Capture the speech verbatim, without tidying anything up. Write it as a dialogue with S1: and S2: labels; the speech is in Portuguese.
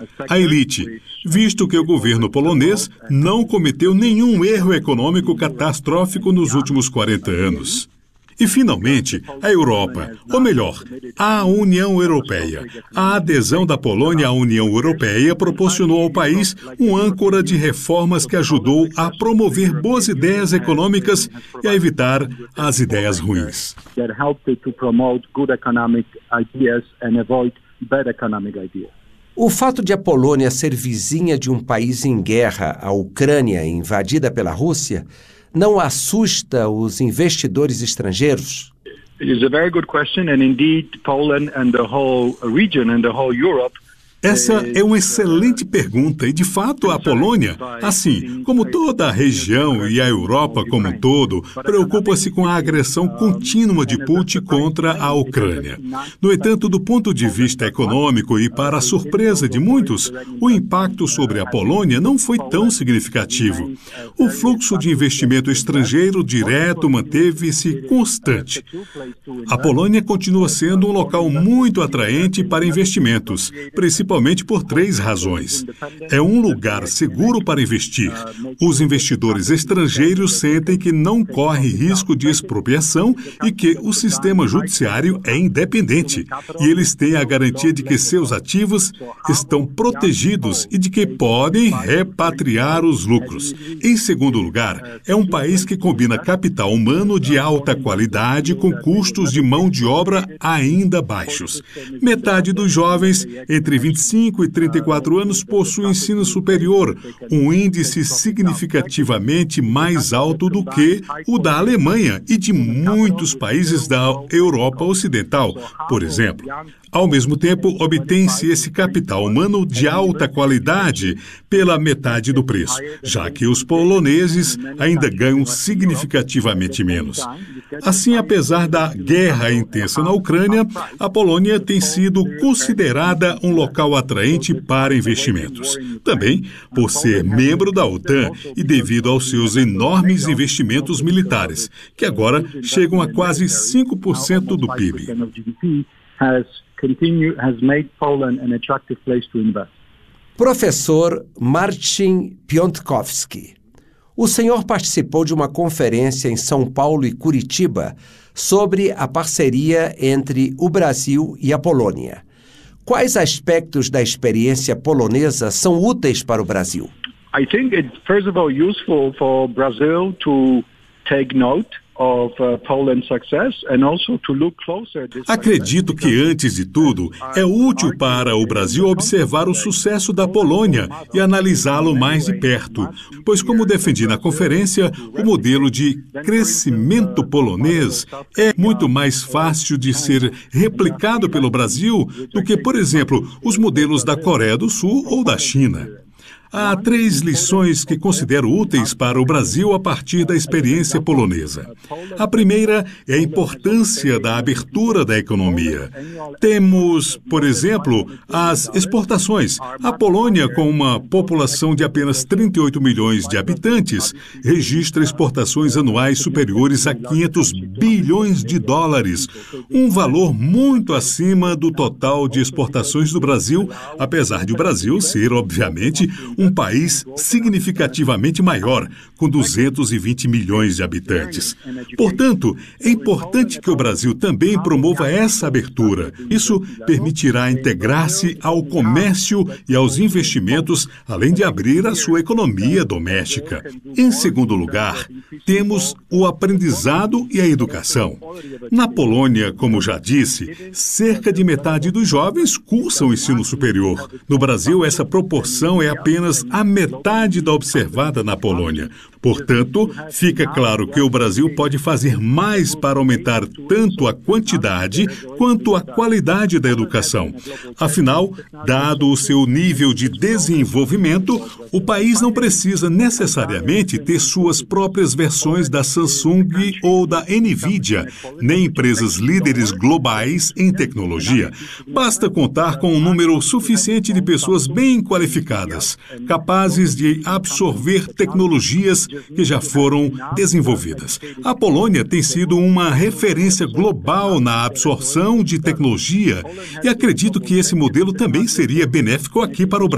S1: a elite, visto que o governo polonês não cometeu nenhum erro econômico catastrófico nos últimos quarenta anos. E, finalmente, a Europa, ou melhor, a União Europeia. A adesão da Polônia à União Europeia proporcionou ao país um âncora de reformas que ajudou a promover boas ideias econômicas e a evitar as ideias ruins.
S2: O fato de a Polônia ser vizinha de um país em guerra, a Ucrânia, invadida pela Rússia, não assusta os investidores estrangeiros?
S3: It is a very good question, and indeed Poland and the whole region and the whole Europe.
S1: Essa é uma excelente pergunta e, de fato, a Polônia, assim como toda a região e a Europa como um todo, preocupa-se com a agressão contínua de Putin contra a Ucrânia. No entanto, do ponto de vista econômico e para a surpresa de muitos, o impacto sobre a Polônia não foi tão significativo. O fluxo de investimento estrangeiro direto manteve-se constante. A Polônia continua sendo um local muito atraente para investimentos, principalmente Principalmente por três razões. É um lugar seguro para investir. Os investidores estrangeiros sentem que não corre risco de expropriação e que o sistema judiciário é independente. E eles têm a garantia de que seus ativos estão protegidos e de que podem repatriar os lucros. Em segundo lugar, é um país que combina capital humano de alta qualidade com custos de mão de obra ainda baixos. Metade dos jovens entre vinte e cinco e trinta e quatro anos possui ensino superior, um índice significativamente mais alto do que o da Alemanha e de muitos países da Europa Ocidental, por exemplo. Ao mesmo tempo, obtém-se esse capital humano de alta qualidade pela metade do preço, já que os poloneses ainda ganham significativamente menos. Assim, apesar da guerra intensa na Ucrânia, a Polônia tem sido considerada um local atraente para investimentos. Também por ser membro da OTAN e devido aos seus enormes investimentos militares, que agora chegam a quase cinco por cento do P I B.
S3: Continue, has made Poland an attractive place to invest.
S2: Professor Marcin Piontkowski, o senhor participou de uma conferência em São Paulo e Curitiba sobre a parceria entre o Brasil e a Polônia. Quais aspectos da experiência polonesa são úteis para o Brasil?
S3: I think it's first of all useful for Brazil to take note of uh, Poland's success and also to look closer at this.
S1: Acredito que, antes de tudo, é útil para o Brasil observar o sucesso da Polônia e analisá-lo mais de perto, pois, como defendi na conferência, o modelo de crescimento polonês é muito mais fácil de ser replicado pelo Brasil do que, por exemplo, os modelos da Coreia do Sul ou da China. Há três lições que considero úteis para o Brasil a partir da experiência polonesa. A primeira é a importância da abertura da economia. Temos, por exemplo, as exportações. A Polônia, com uma população de apenas trinta e oito milhões de habitantes, registra exportações anuais superiores a quinhentos bilhões de dólares, um valor muito acima do total de exportações do Brasil, apesar de o Brasil ser, obviamente, um país significativamente maior, com duzentos e vinte milhões de habitantes. Portanto, é importante que o Brasil também promova essa abertura. Isso permitirá integrar-se ao comércio e aos investimentos, além de abrir a sua economia doméstica. Em segundo lugar, temos o aprendizado e a educação. Na Polônia, como já disse, cerca de metade dos jovens cursam o ensino superior. No Brasil, essa proporção é apenas a metade da observada na Polônia. Portanto, fica claro que o Brasil pode fazer mais para aumentar tanto a quantidade quanto a qualidade da educação. Afinal, dado o seu nível de desenvolvimento, o país não precisa necessariamente ter suas próprias versões da Samsung ou da Nvidia, nem empresas líderes globais em tecnologia. Basta contar com um número suficiente de pessoas bem qualificadas, capazes de absorver tecnologias que já foram desenvolvidas. A Polônia tem sido uma referência global na absorção de tecnologia e acredito que esse modelo também seria benéfico aqui para o Brasil.